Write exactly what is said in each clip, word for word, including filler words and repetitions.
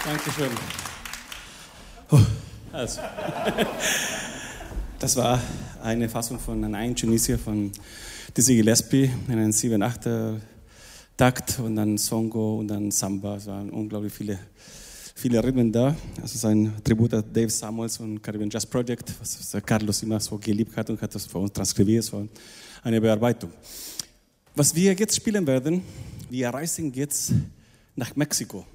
Dankeschön. Oh, also. Das war eine Fassung von Ein Tunisia von Dizzy Gillespie in einem sieben acht Takt und dann Songo und dann Samba. Es waren unglaublich viele, viele Rhythmen da. Es ist ein Tribut an Dave Samuels und Caribbean Jazz Project, was Carlos immer so geliebt hat und hat das für uns transkribiert, so eine Bearbeitung. Was wir jetzt spielen werden, wir reisen jetzt nach Mexiko.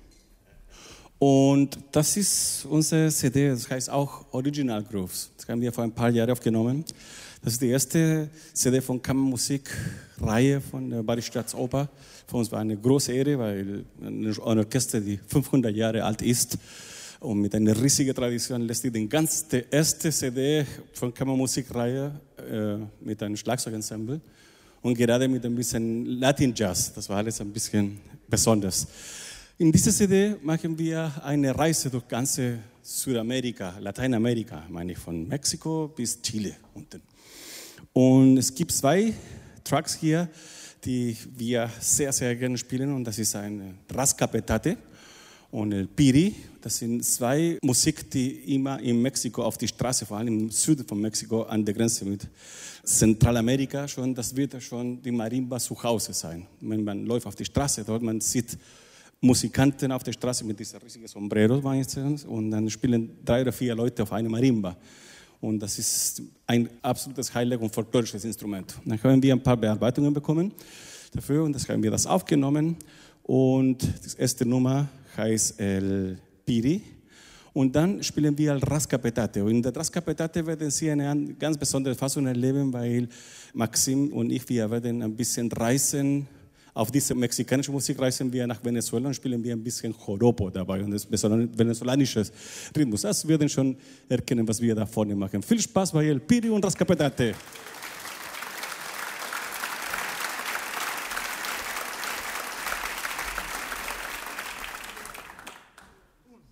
Und das ist unsere C D, das heißt auch Original Grooves. Das haben wir vor ein paar Jahren aufgenommen. Das ist die erste C D von Kammermusikreihe von der Bayerische Staatsoper. Für uns war eine große Ehre, weil ein Orchester, die fünfhundert Jahre alt ist und mit einer riesigen Tradition, lässt die den ganz, die erste C D von Kammermusikreihe äh, mit einem Schlagzeugensemble und gerade mit ein bisschen Latin Jazz. Das war alles ein bisschen besonders. In dieser C D machen wir eine Reise durch ganze Südamerika, Lateinamerika, meine ich, von Mexiko bis Chile unten. Und es gibt zwei Tracks hier, die wir sehr, sehr gerne spielen. Und das ist ein Rascapetate und El Piri. Das sind zwei Musik, die immer in Mexiko auf die Straße, vor allem im Süden von Mexiko, an der Grenze mit Zentralamerika schon, das wird schon die Marimba zu Hause sein. Wenn man läuft auf die Straße dort, man sieht Musikanten auf der Straße mit diesen riesigen Sombreros meistens und dann spielen drei oder vier Leute auf eine Marimba. Und das ist ein absolutes Highlight und folklorisches Instrument. Dann haben wir ein paar Bearbeitungen bekommen dafür und das haben wir das aufgenommen. Und die erste Nummer heißt El Piri. Und dann spielen wir El Rascapetate. Und in der Rascapetate werden Sie eine ganz besondere Fassung erleben, weil Maxim und ich, wir werden ein bisschen reisen. Auf diese mexikanische Musik reisen wir nach Venezuela und spielen wir ein bisschen Joropo dabei und das venezolanisches Rhythmus. Das werden schon erkennen, was wir da vorne machen. Viel Spaß bei El Piri und Rascapetate.